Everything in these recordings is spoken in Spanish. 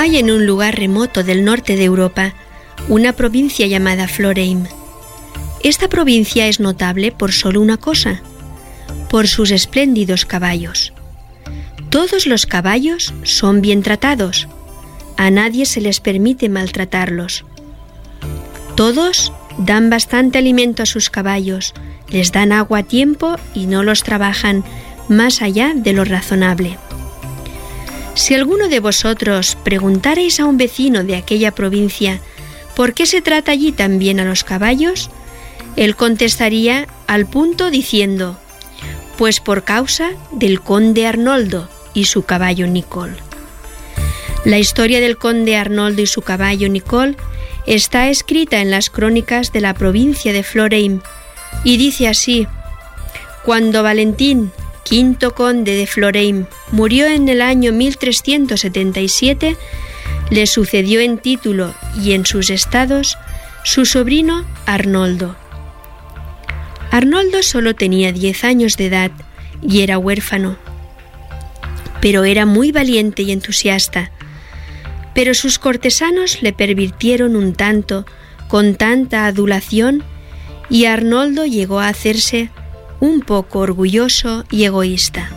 Hay en un lugar remoto del norte de Europa una provincia llamada Florheim. Esta provincia es notable por solo una cosa: por sus espléndidos caballos. Todos los caballos son bien tratados. A nadie se les permite maltratarlos. Todos dan bastante alimento a sus caballos, les dan agua a tiempo y no los trabajan más allá de lo razonable. Si alguno de vosotros preguntarais a un vecino de aquella provincia por qué se trata allí tan bien a los caballos, él contestaría al punto diciendo: pues por causa del conde Arnoldo y su caballo Nicol. La historia del conde Arnoldo y su caballo Nicol está escrita en las crónicas de la provincia de Florheim y dice así: cuando Valentín, quinto conde de Florheim, murió en el año 1377, le sucedió en título y en sus estados su sobrino Arnoldo. Arnoldo solo tenía 10 años de edad y era huérfano, pero era muy valiente y entusiasta. Pero sus cortesanos le pervirtieron un tanto con tanta adulación y Arnoldo llegó a hacerse un poco orgulloso y egoísta.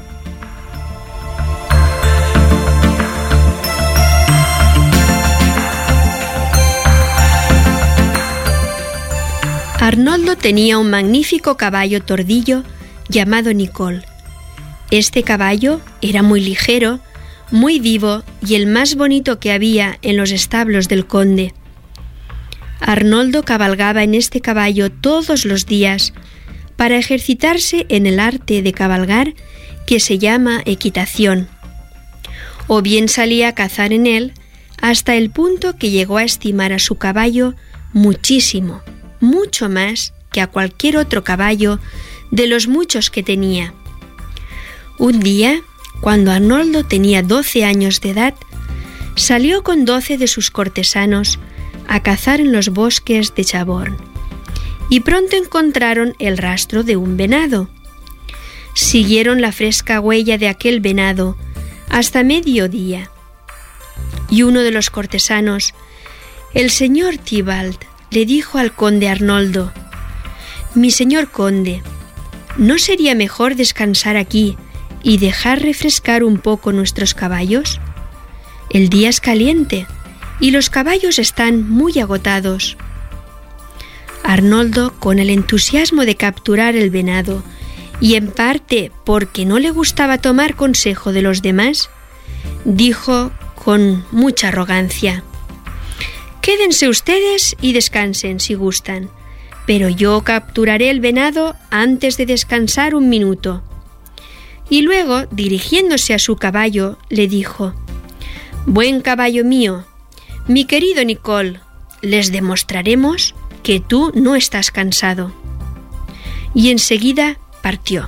Arnoldo tenía un magnífico caballo tordillo llamado Nicol. Este caballo era muy ligero, muy vivo y el más bonito que había en los establos del conde. Arnoldo cabalgaba en este caballo todos los días para ejercitarse en el arte de cabalgar que se llama equitación. O bien salía a cazar en él hasta el punto que llegó a estimar a su caballo muchísimo, mucho más que a cualquier otro caballo de los muchos que tenía. Un día, cuando Arnoldo tenía 12 años de edad, salió con 12 de sus cortesanos a cazar en los bosques de Chaborn y pronto encontraron el rastro de un venado. Siguieron la fresca huella de aquel venado hasta mediodía y uno de los cortesanos, el señor Tybalt, le dijo al conde Arnoldo: «Mi señor conde, ¿no sería mejor descansar aquí y dejar refrescar un poco nuestros caballos? El día es caliente y los caballos están muy agotados». Arnoldo, con el entusiasmo de capturar el venado y en parte porque no le gustaba tomar consejo de los demás, dijo con mucha arrogancia: «Quédense ustedes y descansen si gustan, pero yo capturaré el venado antes de descansar un minuto». Y luego, dirigiéndose a su caballo, le dijo: «Buen caballo mío, mi querido Nicol, les demostraremos que tú no estás cansado». Y enseguida partió.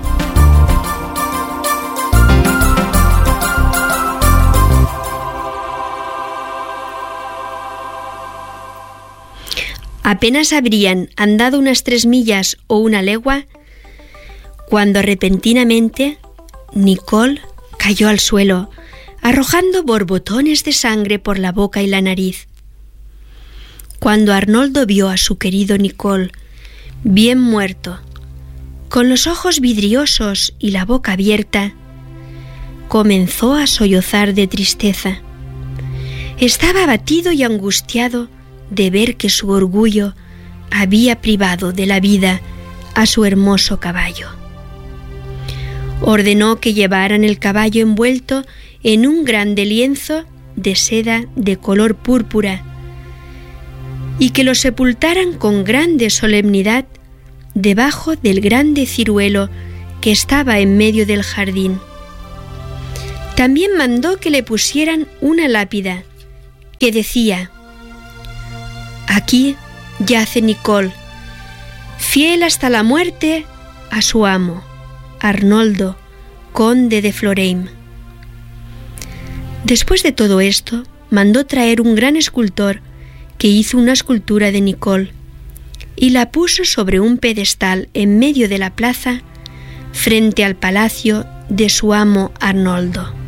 Apenas habrían andado unas 3 millas o una legua, cuando repentinamente Nicol cayó al suelo, arrojando borbotones de sangre por la boca y la nariz. Cuando Arnoldo vio a su querido Nicol bien muerto, con los ojos vidriosos y la boca abierta, comenzó a sollozar de tristeza. Estaba abatido y angustiado de ver que su orgullo había privado de la vida a su hermoso caballo. Ordenó que llevaran el caballo envuelto en un grande lienzo de seda de color púrpura y que lo sepultaran con grande solemnidad debajo del grande ciruelo que estaba en medio del jardín. También mandó que le pusieran una lápida que decía: «Aquí yace Nicol, fiel hasta la muerte a su amo, Arnoldo, conde de Florheim». Después de todo esto, mandó traer un gran escultor que hizo una escultura de Nicol y la puso sobre un pedestal en medio de la plaza frente al palacio de su amo Arnoldo.